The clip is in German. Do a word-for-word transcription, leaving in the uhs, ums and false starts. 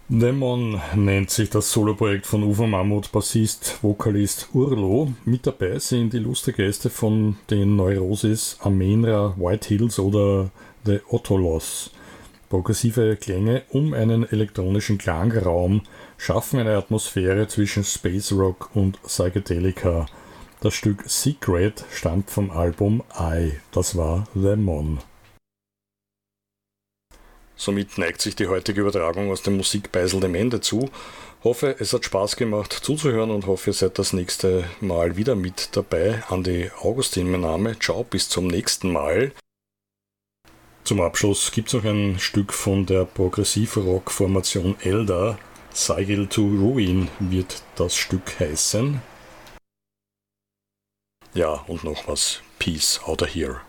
Demon nennt sich das Soloprojekt von Uwe Mammut, Bassist, Vokalist Urlo. Mit dabei sind illustre Gäste von den Neurosis, Amenra, White Hills oder The Ottolos. Progressive Klänge um einen elektronischen Klangraum schaffen eine Atmosphäre zwischen Space Rock und Psychedelika. Das Stück Secret stammt vom Album I, das war Demon. Somit neigt sich die heutige Übertragung aus dem Musikbeisel dem Ende zu. Hoffe, es hat Spaß gemacht zuzuhören und hoffe, ihr seid das nächste Mal wieder mit dabei. Andi Augustin mein Name. Ciao, bis zum nächsten Mal. Zum Abschluss gibt es noch ein Stück von der Progressiv-Rock-Formation Elder. Cycle to Ruin wird das Stück heißen. Ja, und noch was. Peace out of here.